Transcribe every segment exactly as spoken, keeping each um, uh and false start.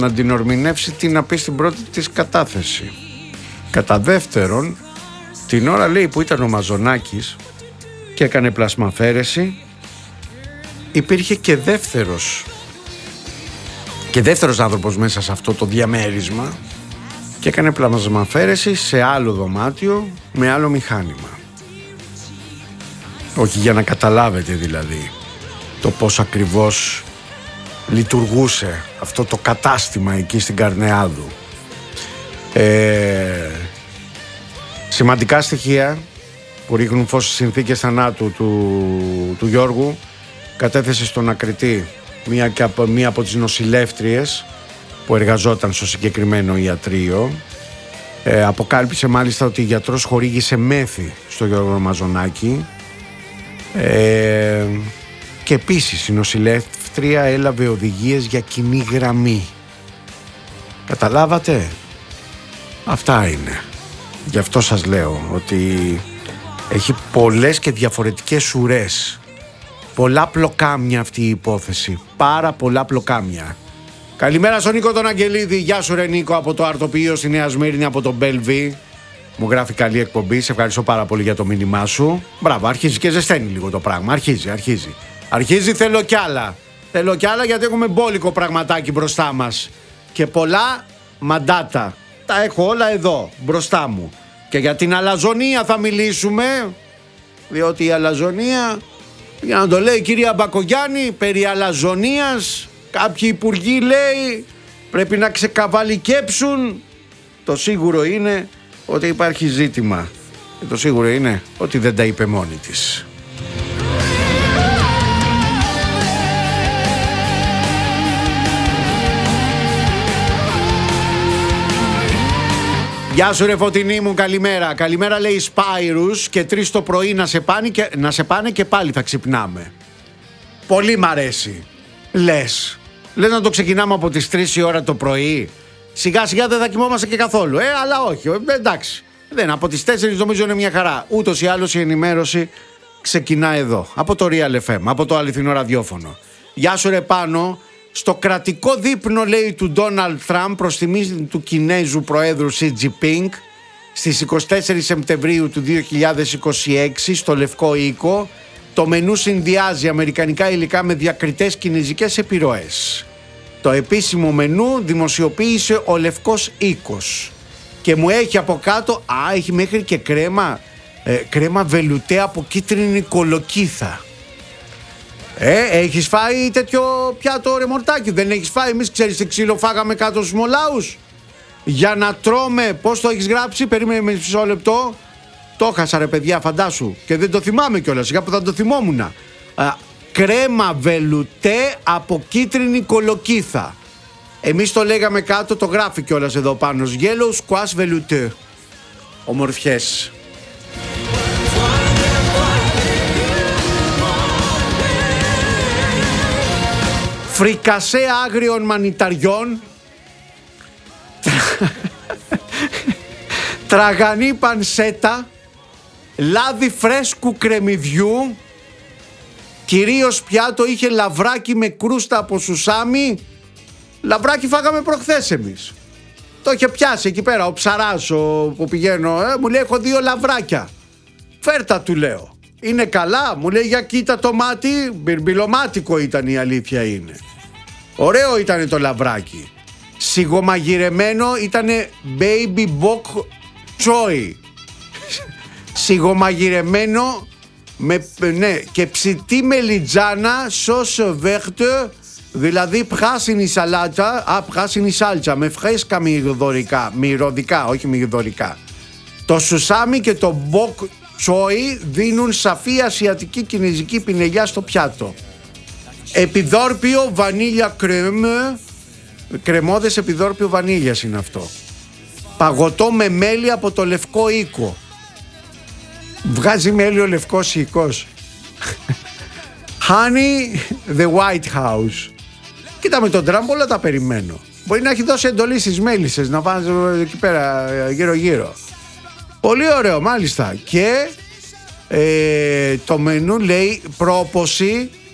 να την ορμηνεύσει τι να πει στην πρώτη της κατάθεση. Κατά δεύτερον, την ώρα λέει που ήταν ο Μαζονάκης και έκανε πλασμαφέρεση, υπήρχε και δεύτερος και δεύτερος άνθρωπος μέσα σε αυτό το διαμέρισμα και έκανε πλασμαφέρεση σε άλλο δωμάτιο με άλλο μηχάνημα. Όχι, για να καταλάβετε δηλαδή το πώς ακριβώς λειτουργούσε αυτό το κατάστημα εκεί στην Καρνεάδου. Ε, σημαντικά στοιχεία που ρίχνουν φως στις συνθήκες θανάτου του, του Γιώργου. Κατέθεσε στον ακριτή μία, και από, μία από τις νοσηλεύτριες που εργαζόταν στο συγκεκριμένο ιατρείο. Ε, αποκάλυψε μάλιστα ότι ο γιατρός χορήγησε μέθη στο Γιώργο Μαζονάκη. Ε, και επίσης η νοσηλεύτρια έλαβε οδηγίες για κοινή γραμμή. Καταλάβατε? Αυτά είναι. Γι' αυτό σας λέω ότι έχει πολλές και διαφορετικές ουρές. Πολλά πλοκάμια αυτή η υπόθεση. Πάρα πολλά πλοκάμια. Καλημέρα στον Νίκο τον Αγγελίδη. Γεια σου ρε Νίκο από το Αρτοποιείο στη Νέα Σμύρνη από τον Μπέλβι. Μου γράφει καλή εκπομπή. Σε ευχαριστώ πάρα πολύ για το μήνυμά σου. Μπράβο, αρχίζει και ζεσταίνει λίγο το πράγμα. Αρχίζει, αρχίζει. Αρχίζει, θέλω κι άλλα. Θέλω κι άλλα γιατί έχουμε μπόλικο πραγματάκι μπροστά μας. Και πολλά μαντάτα. Τα έχω όλα εδώ μπροστά μου. Και για την αλαζονία θα μιλήσουμε. Διότι η αλαζονία, για να το λέει η κυρία Μπακογιάννη, περί αλαζονίας κάποιοι υπουργοί λέει πρέπει να ξεκαβαλικέψουν. Το σίγουρο είναι ότι υπάρχει ζήτημα. Και το σίγουρο είναι ότι δεν τα είπε μόνη της. Γεια σου ρε Φωτεινή μου, καλημέρα. Καλημέρα λέει Σπάιρους και τρεις το πρωί να σε, πάνε και, να σε πάνε και πάλι θα ξυπνάμε. Πολύ μ' αρέσει. Λες. Λες να το ξεκινάμε από τις τρεις η ώρα το πρωί. Σιγά σιγά δεν θα κοιμόμαστε και καθόλου. Ε, αλλά όχι. Ε, εντάξει. Δεν, από τις τέσσερις νομίζω είναι μια χαρά. Ούτως ή άλλως η ενημέρωση ξεκινά εδώ. Από το Real εφ εμ, από το αληθινό ραδιόφωνο. Γεια σου ρε Πάνο. Στο κρατικό δείπνο λέει του Ντόναλντ Τραμπ προς τιμή του Κινέζου Προέδρου Σι Τζινπίνγκ στις εικοστή τέταρτη Σεπτεμβρίου του δύο χιλιάδες είκοσι έξι στο Λευκό Οίκο, το μενού συνδυάζει αμερικανικά υλικά με διακριτές κινεζικές επιρροές. Το επίσημο μενού δημοσιοποίησε ο Λευκός Οίκος και μου έχει από κάτω, α, έχει μέχρι και κρέμα, ε, κρέμα βελουτέ από κίτρινη κολοκύθα. Ε, έχεις φάει τέτοιο πιάτο ρεμορτάκι? Δεν έχεις φάει? Εμείς ξέρεις τι ξύλο φάγαμε κάτω στους Μολάους για να τρώμε. Πώς το έχεις γράψει? Περίμενε με μισό λεπτό. Το χάσα ρε παιδιά, φαντάσου. Και δεν το θυμάμαι κιόλας, σιγά που θα το θυμόμουν. Α, κρέμα βελουτέ από κίτρινη κολοκύθα. Εμείς το λέγαμε κάτω, το γράφει κιόλας εδώ πάνω. Yellow squash velouté. Ομορφιές. Φρικασέ άγριων μανιταριών, τραγανή πανσέτα, λάδι φρέσκου κρεμμυδιού, κυρίως πιάτο είχε λαβράκι με κρούστα από σουσάμι. Λαβράκι φάγαμε προχθές εμείς. Το είχε πιάσει εκεί πέρα ο ψαράς ο, που πηγαίνω, ε, μου λέει έχω δύο λαβράκια. Φέρτα του λέω. Είναι καλά? Μου λέει για κοίτα το μάτι. Μπιρμπιλομάτικο ήταν, η αλήθεια είναι. Ωραίο ήταν το λαβράκι. Σιγομαγειρεμένο ήτανε baby bok choy. Σιγομαγειρεμένο με, ναι, και ψητή μελιτζάνα σος βέρτε, δηλαδή πράσινη σαλάτα, α, πράσινη σάλτσα με φρέσκα μυρωδικά, μυρωδικά, όχι μυρωδικά. Το σουσάμι και το bok choy δίνουν σαφή ασιατική κινεζική πινελιά στο πιάτο. Επιδόρπιο βανίλια κρέμ, κρεμώδες επιδόρπιο βανίλιας είναι αυτό. Παγωτό με μέλι από το Λευκό Οίκο. Βγάζει μέλι ο Λευκός Οίκος. Honey the White House. Κοίτα με τον Τραμπ όλα τα περιμένω. Μπορεί να έχει δώσει εντολή στις μέλισσες να πάνε εκεί πέρα γύρω γύρω. Πολύ ωραίο μάλιστα. Και ε, το μενού λέει πρόποση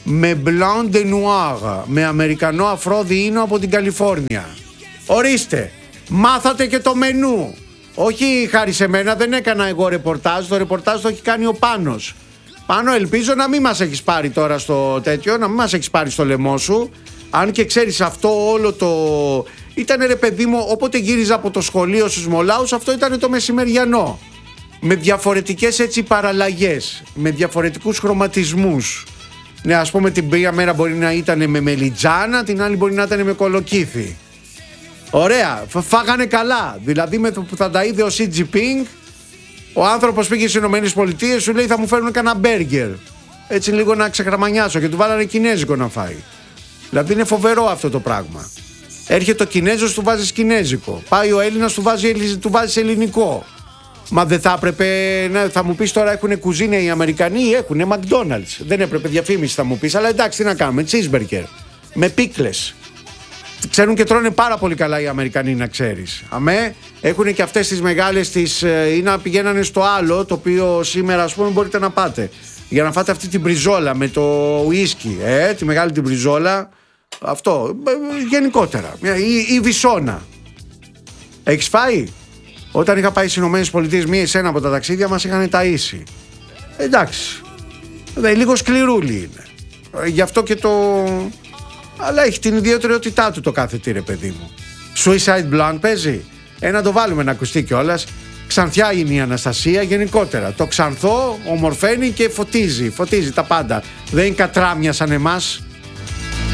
με blanc de noir, με αμερικανό αφρό διήνο από την Καλιφόρνια. Ορίστε, μάθατε και το μενού. Όχι χάρη σε μένα, δεν έκανα εγώ ρεπορτάζ, το ρεπορτάζ το έχει κάνει ο Πάνος. Πάνω, ελπίζω να μην μας έχεις πάρει τώρα στο τέτοιο, να μην μας έχεις πάρει στο λαιμό σου. Αν και ξέρεις αυτό όλο το... Ήτανε ρε παιδί μου, όποτε γύριζα από το σχολείο στους Μολάους, αυτό ήταν το μεσημεριανό. Με διαφορετικές έτσι παραλλαγές, με διαφορετικούς χρωματισμούς. Ναι, ας πούμε την μία μέρα μπορεί να ήταν με μελιτζάνα, την άλλη μπορεί να ήταν με κολοκύθι. Ωραία, φάγανε καλά. Δηλαδή με το που θα τα είδε ο Σι Τζινπίνγκ, ο άνθρωπος πήγε στις Ηνωμένες Πολιτείες, σου λέει θα μου φέρουν κανένα μπέργκερ. Έτσι λίγο να ξεχραμανιάσω, και του βάλανε κινέζικο να φάει. Δηλαδή είναι φοβερό αυτό το πράγμα. Έρχεται ο Κινέζος, του βάζει κινέζικο. Πάει ο Έλληνας, του βάζει, του βάζει ελληνικό. Μα δεν θα έπρεπε, ναι, θα μου πεις τώρα έχουν κουζίνα οι Αμερικανοί, έχουνε McDonald's. Δεν έπρεπε διαφήμιση θα μου πεις, αλλά εντάξει τι να κάνουμε, cheeseburger με πίκλες. Ξέρουν και τρώνε πάρα πολύ καλά οι Αμερικανοί, να ξέρεις. Αμέ, έχουν και αυτές τις μεγάλες τις, ή να πηγαίνανε στο άλλο, το οποίο σήμερα ας πούμε μπορείτε να πάτε. Για να φάτε αυτή την μπριζόλα με το ουίσκι, ε, τη μεγάλη την μπριζόλα. Αυτό, γενικότερα. Ή, ή βυσόνα. Έχεις φάει? Όταν είχα πάει στις Ηνωμένες Πολιτείες, μία εσένα από τα ταξίδια μας είχαν ταΐσει. Εντάξει. Δε, λίγο σκληρούλι είναι. Γι' αυτό και το... Αλλά έχει την ιδιαιτερότητά του το κάθε τι, ρε παιδί μου. Suicide Blonde παίζει. Ε, να το βάλουμε να ακουστεί κιόλας. Ξανθιά είναι η Αναστασία γενικότερα. Το ξανθό ομορφαίνει και φωτίζει. Φωτίζει τα πάντα. Δεν είναι κατράμια σαν εμάς.